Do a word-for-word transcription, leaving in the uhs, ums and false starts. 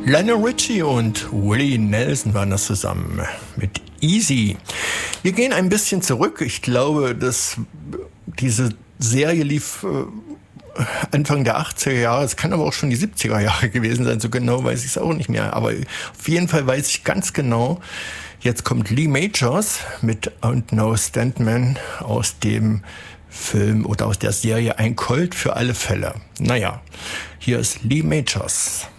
Lionel Richie und Willie Nelson waren das zusammen mit Easy. Wir gehen ein bisschen zurück. Ich glaube, dass diese Serie lief Anfang der achtziger Jahre. Es kann aber auch schon die siebziger Jahre gewesen sein. So genau weiß ich es auch nicht mehr. Aber auf jeden Fall weiß ich ganz genau, jetzt kommt Lee Majors mit And No Stuntman aus dem Film oder aus der Serie Ein Colt für alle Fälle. Naja, hier ist Lee Majors.